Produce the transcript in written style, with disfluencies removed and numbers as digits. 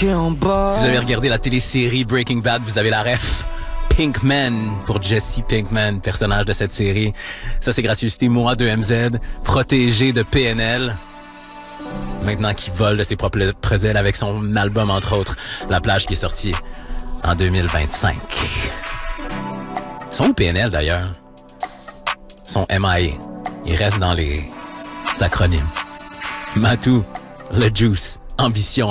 bloqué en bas. Si vous avez regardé la télésérie Breaking Bad, vous avez la ref. Pinkman pour Jesse Pinkman, personnage de cette série. Ça, c'est gracieuseté Moi 2MZ, protégé de PNL. Maintenant qu'il vole de ses propres ailes avec son album, entre autres, La Plage, qui est sorti en 2025. Ils sont où PNL, d'ailleurs? Ils sont MIA. Ils restent dans les acronymes. Matou, Le Juice, Ambition.